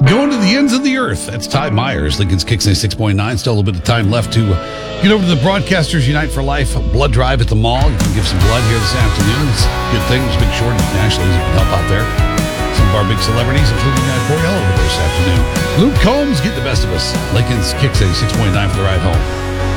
Going to the ends of the earth. That's Ty Myers, Lincoln's Kicks 6.9. Still a little bit of time left to get over to the Broadcasters Unite for Life blood drive at the mall. You can give some blood here this afternoon. It's a good thing. There's a big shortage nationally. You can help out there. Some of our big celebrities, including Corey Elliott this afternoon. Luke Combs, Get the Best of Us. Lincoln's Kicks 6.9 for the ride home.